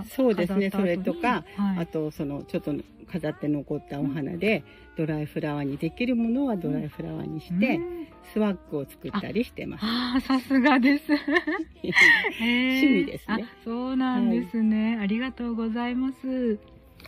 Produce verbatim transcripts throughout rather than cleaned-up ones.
そうですね。 飾った後にそれとか、 はい、 あとそのちょっと飾って残ったお花で、うん、ドライフラワーにできるものはドライフラワーにして、うん、スワッグを作ったりしてます。 ああ、さすがです。 趣味ですね。 そうなんですね、はい。ありがとうございます。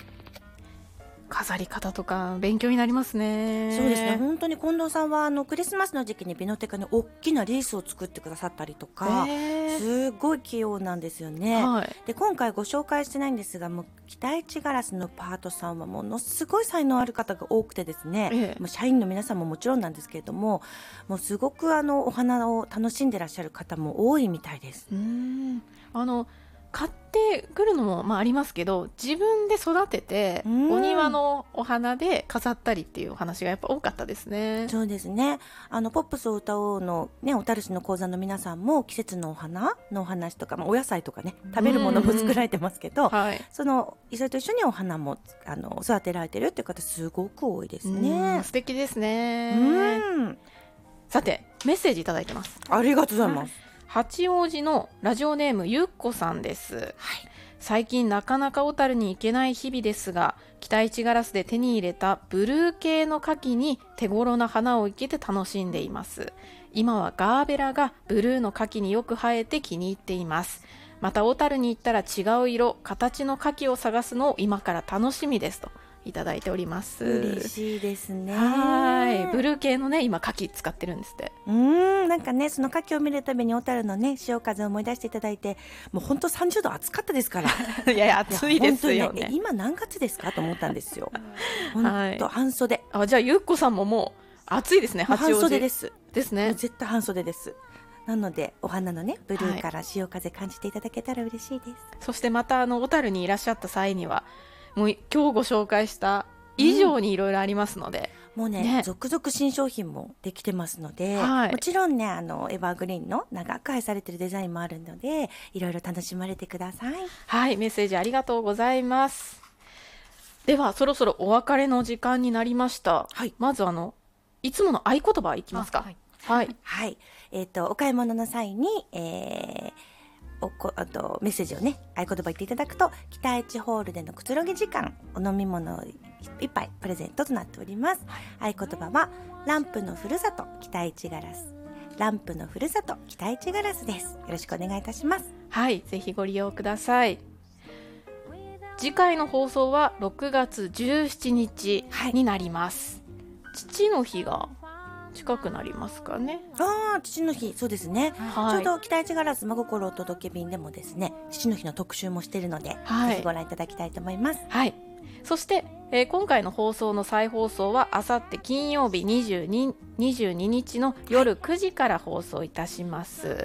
飾り方とか勉強になりますね。 そうですね。本当に近藤さんはあのクリスマスの時期にビノテカに大きなリースを作ってくださったりとか、すごい器用なんですよね、はい、で今回ご紹介してないんですが、もう北一ガラスのパートさんはものすごい才能ある方が多くてですね、ええ、もう社員の皆さんももちろんなんですけれども、もうすごくあのお花を楽しんでらっしゃる方も多いみたいです。 うーん、あの買ってくるのもまあありますけど、自分で育ててお庭のお花で飾ったりっていうお話がやっぱ多かったですね。 そうですね。あのポップスを歌おうの、ね、小樽市の講座の皆さんも季節のお花のお話とか、まあ、お野菜とかね、食べるものも作られてますけど、はい、そのそれと一緒にお花もあの育てられてるっていう方すごく多いですね。 素敵ですね。うん、さてメッセージいただいてます。 ありがとうございます。 八王子のラジオネームゆっこさんです、はい、最近なかなか小樽に行けない日々ですが、北一ガラスで手に入れたブルー系の花器に手頃な花を生けて楽しんでいます。今はガーベラがブルーの花器によく生えて気に入っています。また小樽に行ったら違う色、形の花器を探すのを今から楽しみですといただいております。 嬉しいですね。 はい、ブルー系のね今牡蠣使ってるんですって。 うーん、なんかねその牡蠣を見るたびに小樽のね潮風を思い出していただいて、もう本当さんじゅうど暑かったですから。 いやいや暑いですよね。 ね、今何月ですかと思ったんですよ。本当、はい、半袖。 あ、じゃあゆっこさんももう暑いですね。八王子半袖ですですね。 絶対半袖です。なのでお花のねブルーから潮風感じていただけたら嬉しいです、はい、 そしてまたあの小樽にいらっしゃった際にはもう今日ご紹介した以上にいろいろありますので、 うん、もう ね, ね続々新商品もできてますので、はい、もちろんねあのエバーグリーンの長く愛されているデザインもあるのでいろいろ楽しまれてください。 はい、メッセージありがとうございます。ではそろそろお別れの時間になりました、はい、まずあのいつもの合言葉いきますか。はいはい、はい、えーと、お買い物の際に、えー、おこあとメッセージをね合言葉言っていただくと北一ホールでのくつろぎ時間お飲み物一杯プレゼントとなっております、はい、合言葉はランプのふるさと北一ガラス、ランプのふるさと北一ガラスです。よろしくお願いいたします。 はい、ぜひご利用ください。次回の放送はろくがつじゅうしちにちになります、はい、父の日が近くなりますかね。 ああ、父の日、そうですね、はい、ちょうど北一ガラス真心お届け便でもですね父の日の特集もしているので、はい、ぜひご覧いただきたいと思います。 はい、そして、えー、今回の放送の再放送はあさって金曜日にじゅうににちの夜くじから放送いたします。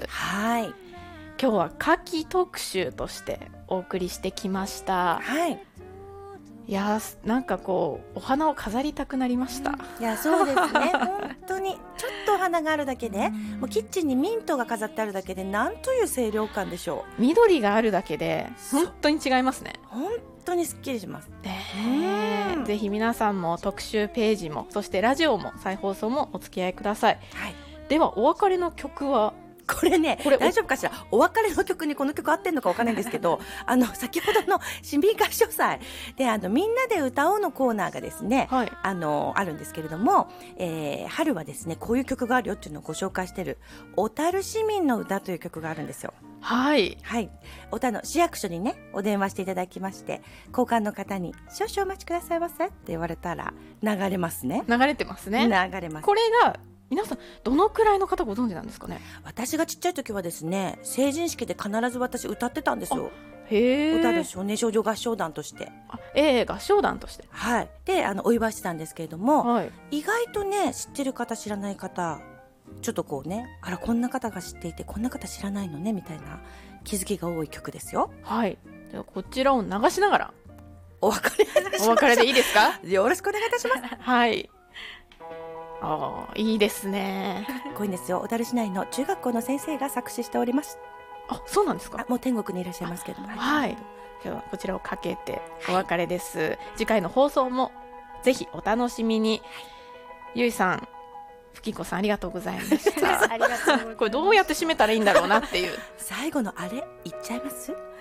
はい、 今日は夏季特集としてお送りしてきました。 はい、 いやなんかこうお花を飾りたくなりました。 いやそうですね本当にちょっとお花があるだけでもうキッチンにミントが飾ってあるだけでなんという清涼感でしょう。緑があるだけで本当に違いますね。 本当にすっきりします、 えー、ぜひ皆さんも特集ページもそしてラジオも再放送もお付き合いください、はい、ではお別れの曲はこれねこれ大丈夫かしら。お別れの曲にこの曲合ってんのか分かんないんですけどあの先ほどの市民合唱祭であのみんなで歌おうのコーナーがですね、はい、あのあるんですけれども、えー、春はですねこういう曲があるよっていうのをご紹介している小樽市民の歌という曲があるんですよ。 はい、 はい、小樽の市役所にねお電話していただきまして交換の方に少々お待ちくださいませって言われたら流れますね。 流れてますね。 流れます。 これが皆さんどのくらいの方ご存知なんですかね。 私がちっちゃい時はですね成人式で必ず私歌ってたんですよ。 へー、 歌る少年少女合唱団として。 あ、えー、合唱団として。 はい。であのお祝いしてたんですけれども、はい、意外とね知ってる方知らない方ちょっとこうねあらこんな方が知っていてこんな方知らないのねみたいな気づきが多い曲ですよ。 はい。ではこちらを流しながらお別れお別れでいいですかよろしくお願いいたしますはい。ああ、いいですね。 こういうんですよ。小樽市内の中学校の先生が作詞しております。 あ、そうなんですか。 あ、もう天国にいらっしゃいますけども。 はい。ではこちらをかけてお別れです、はい、次回の放送もぜひお楽しみに。ゆいさん、ふきこさんありがとうございましたありがとうございます。 これどうやって締めたらいいんだろうなっていう最後のあれ言っちゃいます